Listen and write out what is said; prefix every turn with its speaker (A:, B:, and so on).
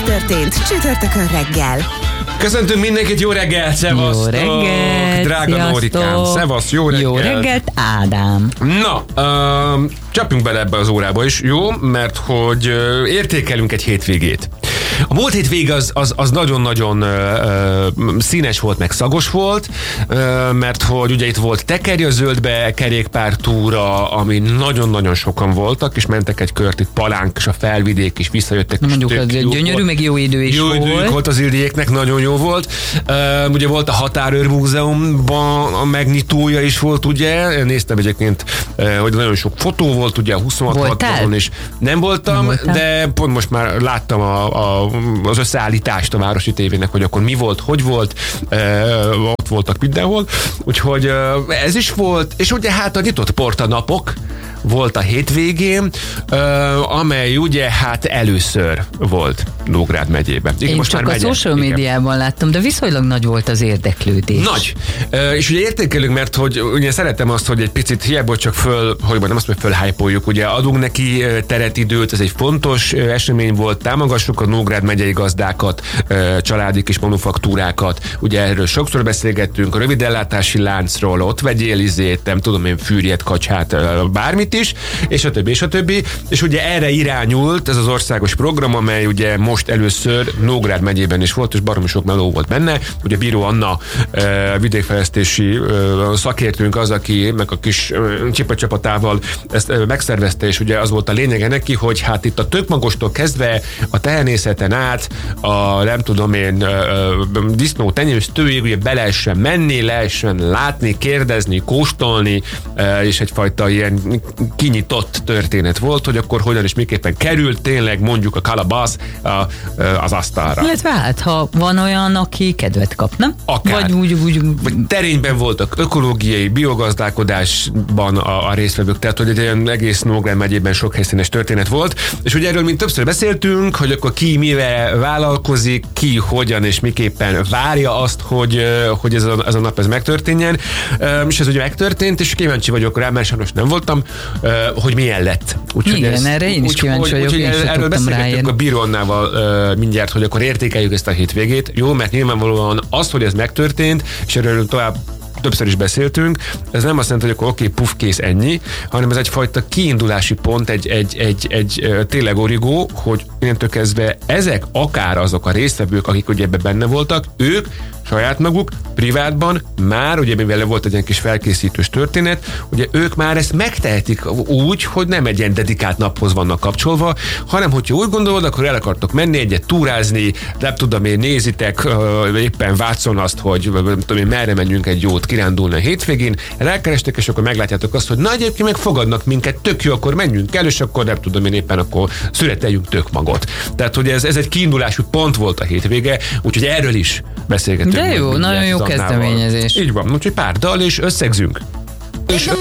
A: történt csütörtökön reggel.
B: Köszöntünk mindenkit, jó reggelt, szevasztok!
C: Jó reggelt,
B: drága Nórikám, szevasz, jó reggelt!
C: Jó reggelt, Ádám!
B: Na, csapjunk bele ebbe az órába is, jó? Mert hogy értékelünk egy hétvégét. A múlt hétvége az nagyon-nagyon színes volt, meg szagos volt, mert hogy ugye itt volt Tekerje a zöldbe kerékpártúra, ami nagyon-nagyon sokan voltak, és mentek egy kört itt Palánk, és a Felvidék is visszajöttek.
C: Mondjuk az gyönyörű, volt. Meg jó idő is volt. Jó idő
B: volt az idejéknek, nagyon jó volt. Ugye volt a Határőr Múzeumban a megnyitója is volt, ugye. Néztem egyébként, hogy nagyon sok fotó volt, ugye a 26-on is. Nem voltam, de pont most már láttam az összeállítást a Városi Tévének, hogy akkor mi volt, hogy volt, ott voltak mindenhol. Úgyhogy ez is volt, és ugye hát a nyitott portanapok volt a hétvégén, amely ugye hát először volt Nógrád megyében.
C: Én most csak a social médiában láttam, de viszonylag nagy volt az érdeklődés.
B: Nagy. És ugye értékelünk, mert hogy ugye szeretem azt, hogy egy picit hiába csak nem azt, hogy fölhypoljuk, ugye adunk neki teret, időt, ez egy fontos esemény volt, támogassuk a Nógrád megyei gazdákat, családi kis manufaktúrákat, ugye erről sokszor beszélgettünk, a rövidellátási láncról, ott vegyél izét, nem tudom én, fűrjet, kacsát, bármit is, és a többi. És ugye erre irányult ez az országos program, amely ugye most először Nógrád megyében is volt, és baromi sok meló volt benne. Ugye Bíró Anna vidékfejlesztési szakértőnk az, aki meg a kis csipacsapatával ezt megszervezte, és ugye az volt a lényege neki, hogy hát itt a tökmagostól kezdve a tehenészeten át a nem tudom én disznó tenyésztőig ugye be lehessen menni, lehessen látni, kérdezni, kóstolni, és egyfajta ilyen kinyitott történet volt, hogy akkor hogyan és miképpen került tényleg mondjuk a kalabasz az asztalra.
C: Illetve hát, ha van olyan, aki kedvet kap, nem?
B: Akár. Vagy terényben voltak ökológiai, biogazdálkodásban a résztvevők, tehát hogy egy olyan egész Nógrád megyében sok helyszínes történet volt, és ugye erről mint többször beszéltünk, hogy akkor ki mivel vállalkozik, ki hogyan és miképpen várja azt, hogy ez a nap ez megtörténjen, és ez ugye megtörtént, és kíváncsi vagyok rá, mert sajnos nem voltam, hogy milyen lett.
C: Igen, erre én is kíváncsi vagyok, én sem
B: erről
C: tudtam
B: beszélgettünk a Bíró Annával mindjárt, hogy akkor értékeljük ezt a hétvégét. Jó, mert nyilvánvalóan az, hogy ez megtörtént, és erről tovább többször is beszéltünk, ez nem azt jelenti, hogy akkor oké, puf, kész, ennyi, hanem ez egyfajta kiindulási pont, egy tényleg origó, hogy innentől kezdve ezek akár azok a résztvevők, akik ugye ebben benne voltak, ők saját maguk, privátban már, ugye mivel volt egy ilyen kis felkészítős történet, ugye ők már ezt megtehetik úgy, hogy nem egy ilyen dedikált naphoz vannak kapcsolva, hanem hogyha úgy gondolod, akkor el akartok menni egyet túrázni, nem tudom én, nézitek éppen Vácon azt, hogy nem tudom én, merre menjünk egy jót kirándulni a hétvégén, elkerestek, és akkor meglátjátok azt, hogy na egyébként meg fogadnak minket, tök jó, akkor menjünk el, és akkor nem tudom én éppen akkor születeljünk tökmagot. Tehát, hogy ez egy kiindulású pont volt a hétvége, úgyhogy erről is beszélgetünk.
C: De jó, nagyon jó kezdeményezés.
B: Így van, úgyhogy pár dal, és összegzünk.